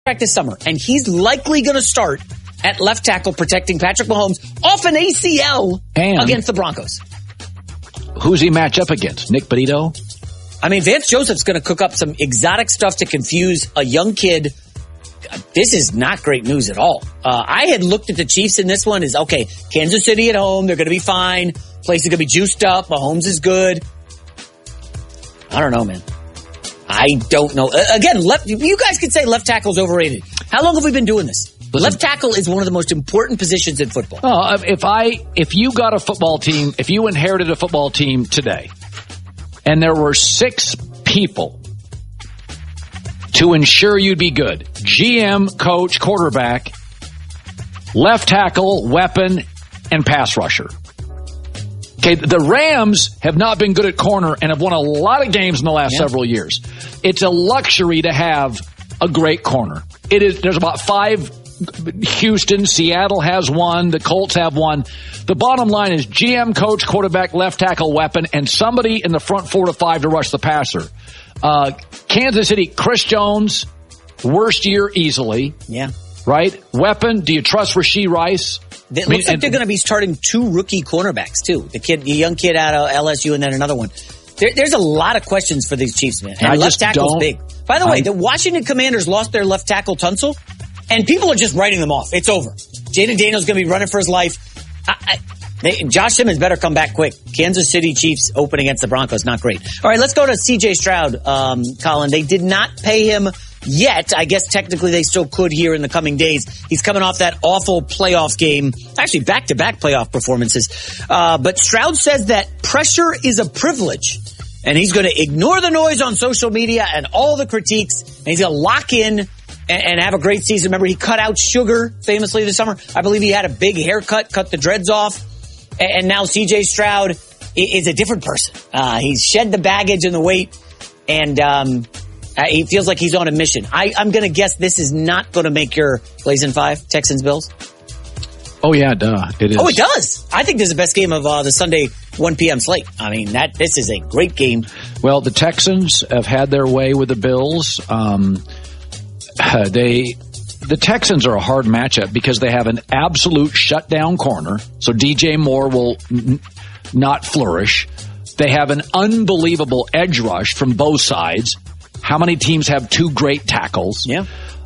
this summer, and he's likely going to start at left tackle protecting Patrick Mahomes off an ACL against the Broncos. Who's he match up against? Nick Benito? I mean, Vance Joseph's going to cook up some exotic stuff to confuse a young kid. This is not great news at all. I had looked at the Chiefs in this one as, okay, Kansas City at home, they're going to be fine. Place is going to be juiced up. Mahomes is good. I don't know, man. I don't know. Again, you guys could say left tackle's overrated. How long have we been doing this? Left tackle is one of the most important positions in football. If you got a football team, if you inherited a football team today, and there were 6 people to ensure you'd be good: GM, coach, quarterback, left tackle, weapon, and pass rusher. Okay, the Rams have not been good at corner and have won a lot of games in the last several years. It's a luxury to have a great corner. There's about 5. Houston, Seattle has 1. The Colts have 1. The bottom line is GM, coach, quarterback, left tackle, weapon, and somebody in the front 4 to 5 to rush the passer. Kansas City, Chris Jones, worst year easily. Yeah. Right? Weapon, do you trust Rashee Rice? It looks like they're going to be starting 2 rookie cornerbacks, too. The young kid out of LSU and then another one. There's a lot of questions for these Chiefs, man. And left tackle's big. By the way, the Washington Commanders lost their left tackle, Tunsil, and people are just writing them off. It's over. Jaden Daniels going to be running for his life. Josh Simmons better come back quick. Kansas City Chiefs open against the Broncos, not great. All right, let's go to C.J. Stroud, Colin. They did not pay him yet. I guess technically they still could here in the coming days. He's coming off that awful playoff game, actually back-to-back playoff performances. But Stroud says that pressure is a privilege, and he's going to ignore the noise on social media and all the critiques, and he's going to lock in and have a great season. Remember, he cut out Sugar famously this summer. I believe he had a big haircut, cut the dreads off, and now C.J. Stroud is a different person. He's shed the baggage and the weight, and he feels like he's on a mission. I'm going to guess this is not going to make your Blazing 5, Texans-Bills. Oh, yeah, duh. It is. Oh, it does. I think this is the best game of the Sunday 1 p.m. slate. I mean, this is a great game. Well, the Texans have had their way with the Bills. The Texans are a hard matchup because they have an absolute shutdown corner, so DJ Moore will not flourish. They have an unbelievable edge rush from both sides. How many teams have 2 great tackles? Yeah.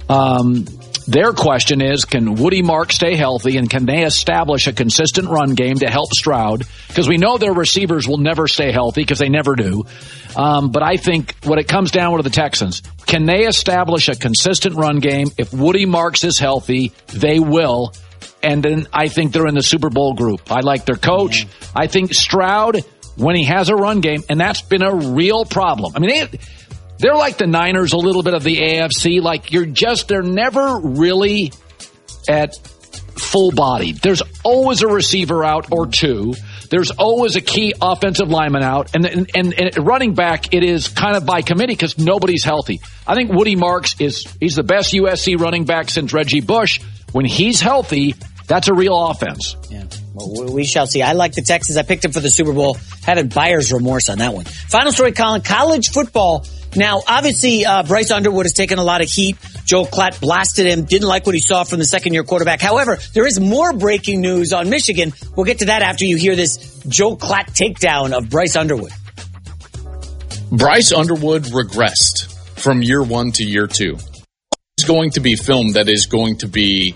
Their question is, can Woody Mark stay healthy, and can they establish a consistent run game to help Stroud? Because we know their receivers will never stay healthy because they never do. But I think what it comes down to the Texans, can they establish a consistent run game? If Woody Marks is healthy, they will. And then I think they're in the Super Bowl group. I like their coach. Yeah. I think Stroud, when he has a run game, and that's been a real problem. I mean, they're like the Niners, a little bit of the AFC. Like, they're never really at full body. There's always a receiver out or 2. There's always a key offensive lineman out. And running back, it is kind of by committee because nobody's healthy. I think Woody Marks he's the best USC running back since Reggie Bush. When he's healthy, that's a real offense. Yeah. Well, we shall see. I like the Texans. I picked them for the Super Bowl. Having buyer's remorse on that one. Final story, Colin. College football. Now, obviously, Bryce Underwood has taken a lot of heat. Joe Klatt blasted him. Didn't like what he saw from the second-year quarterback. However, there is more breaking news on Michigan. We'll get to that after you hear this Joe Klatt takedown of Bryce Underwood. Bryce Underwood regressed from year 1 to year 2. It's going to be film that is going to be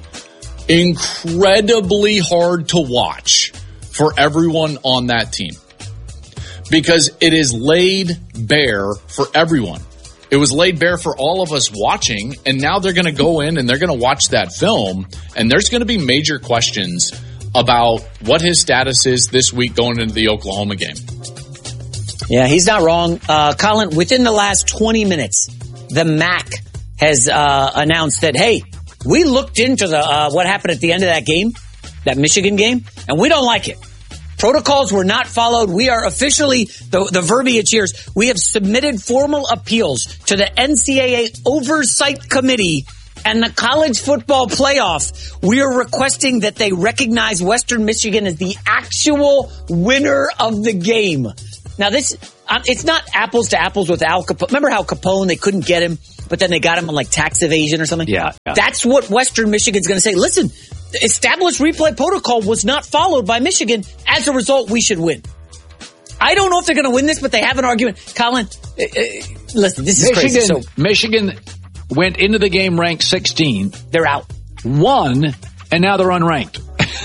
incredibly hard to watch for everyone on that team, because it is laid bare for everyone. It was laid bare for all of us watching, and now they're going to go in and they're going to watch that film, and there's going to be major questions about what his status is this week going into the Oklahoma game. Yeah, he's not wrong. Colin, within the last 20 minutes, the MAC has announced that, hey, we looked into what happened at the end of that game, that Michigan game, and we don't like it. Protocols were not followed. We are officially, the verbiage here is, we have submitted formal appeals to the NCAA Oversight Committee and the College Football Playoff. We are requesting that they recognize Western Michigan as the actual winner of the game. Now, this, it's not apples to apples with Al Capone. Remember how Capone, they couldn't get him but then they got him on like tax evasion or something. Yeah. That's what Western Michigan's going to say. Listen, the established replay protocol was not followed by Michigan. As a result, we should win. I don't know if they're going to win this, but they have an argument. Colin, listen, this is crazy. So, Michigan went into the game ranked 16. They're out. Won, and now they're unranked.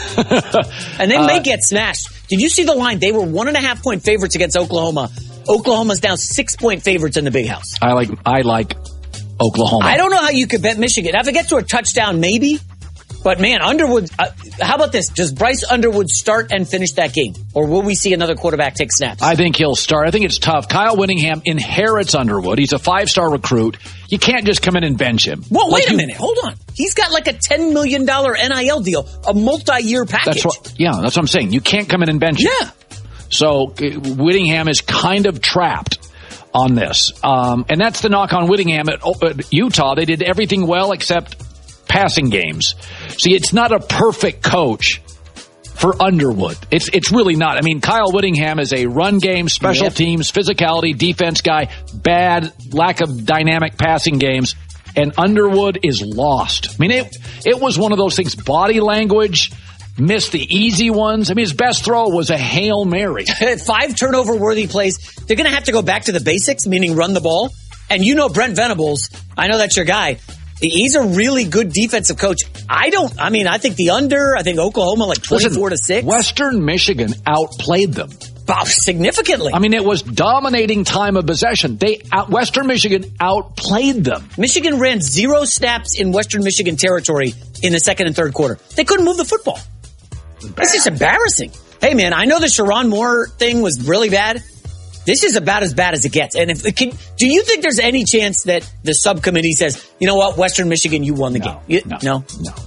And they may get smashed. Did you see the line? They were 1.5-point favorites against Oklahoma. Oklahoma's now 6-point favorites in the Big House. I like Oklahoma. I don't know how you could bet Michigan. Now, if it gets to a touchdown, maybe. But man, Underwood, how about this? Does Bryce Underwood start and finish that game? Or will we see another quarterback take snaps? I think he'll start. I think it's tough. Kyle Whittingham inherits Underwood. He's a 5-star recruit. You can't just come in and bench him. Well, wait a minute. Hold on. He's got like a $10 million NIL deal, a multi-year package. That's what I'm saying. You can't come in and bench him. Yeah. So Whittingham is kind of trapped on this. And that's the knock on Whittingham at Utah. They did everything well except passing games. See, it's not a perfect coach for Underwood. It's really not. I mean, Kyle Whittingham is a run game, special teams, physicality, defense guy, bad, lack of dynamic passing games, and Underwood is lost. I mean, it was one of those things, body language, missed the easy ones. I mean, his best throw was a Hail Mary. 5 turnover-worthy plays. They're going to have to go back to the basics, meaning run the ball. And you know Brent Venables, I know that's your guy. He's a really good defensive coach. I think the under, I think Oklahoma like 24-6. Western Michigan outplayed them. Significantly. I mean, it was dominating time of possession. Western Michigan outplayed them. Michigan ran 0 snaps in Western Michigan territory in the second and third quarter. They couldn't move the football. It's just embarrassing. Hey, man, I know the Sharon Moore thing was really bad. This is about as bad as it gets. And do you think there's any chance that the subcommittee says, you know what, Western Michigan, you won the game? No.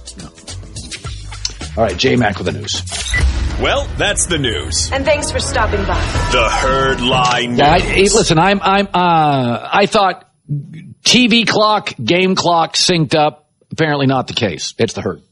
All right, J-Mac with the news. Well, that's the news. And thanks for stopping by. The Herd Line News. Yeah, listen, I thought TV clock, game clock synced up. Apparently not the case. It's the Herd.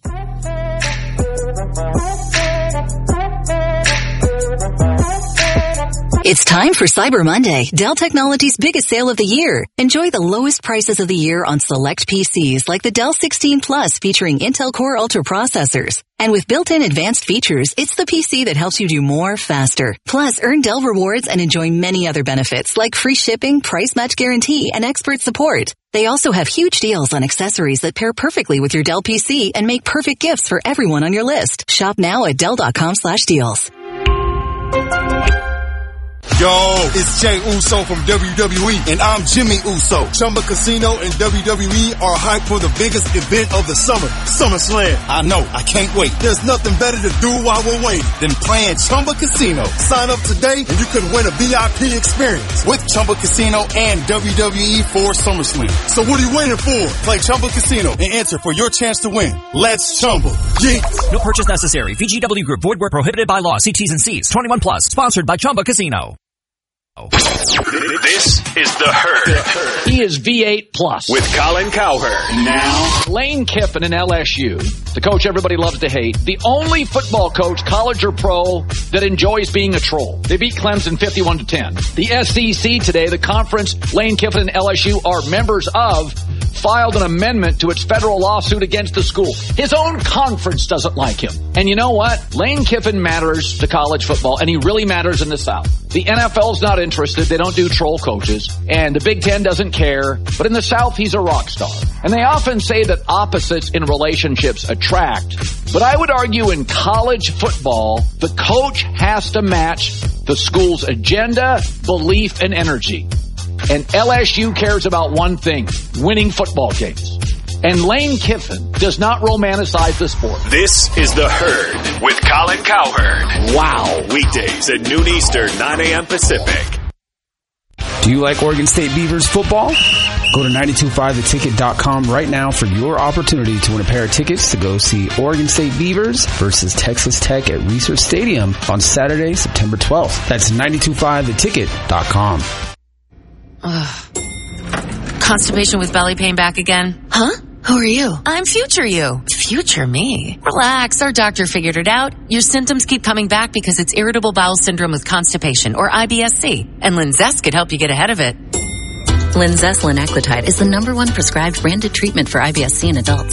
It's time for Cyber Monday, Dell Technologies' biggest sale of the year. Enjoy the lowest prices of the year on select PCs like the Dell 16 Plus featuring Intel Core Ultra processors. And with built-in advanced features, it's the PC that helps you do more faster. Plus, earn Dell rewards and enjoy many other benefits like free shipping, price match guarantee, and expert support. They also have huge deals on accessories that pair perfectly with your Dell PC and make perfect gifts for everyone on your list. Shop now at Dell.com/deals. Yo, it's Jey Uso from WWE, and I'm Jimmy Uso. Chumba Casino and WWE are hyped for the biggest event of the summer, SummerSlam. I know, I can't wait. There's nothing better to do while we're waiting than playing Chumba Casino. Sign up today and you could win a VIP experience with Chumba Casino and WWE for SummerSlam. So what are you waiting for? Play Chumba Casino and enter for your chance to win. Let's Chumba. Yeah. No purchase necessary. VGW Group. Void where prohibited by law. See T's and C's. 21 plus. Sponsored by Chumba Casino. This is The Herd. He is V8 Plus. With Colin Cowherd. Now, Lane Kiffin in LSU, the coach everybody loves to hate, the only football coach, college or pro, that enjoys being a troll. They beat Clemson 51-10. The SEC today, the conference Lane Kiffin and LSU are members of, filed an amendment to its federal lawsuit against the school. His own conference doesn't like him. And you know what? Lane Kiffin matters to college football, and he really matters in the South. The NFL's not interested. They don't do troll coaches. And the Big Ten doesn't care. But in the South, he's a rock star. And they often say that opposites in relationships attract. But I would argue in college football, the coach has to match the school's agenda, belief, and energy. And LSU cares about one thing, winning football games. And Lane Kiffin does not romanticize the sport. This is The Herd with Colin Cowherd. Wow. Weekdays at noon Eastern, 9 a.m. Pacific. Do you like Oregon State Beavers football? Go to 925theticket.com right now for your opportunity to win a pair of tickets to go see Oregon State Beavers versus Texas Tech at Research Stadium on Saturday, September 12th. That's 925theticket.com. Constipation with belly pain back again? Huh? Who are you? I'm future you. Future me. Relax, our doctor figured it out. Your symptoms keep coming back because it's irritable bowel syndrome with constipation, or IBS-C. And Linzess could help you get ahead of it. Linzess linaclotide is the #1 prescribed branded treatment for IBS-C in adults.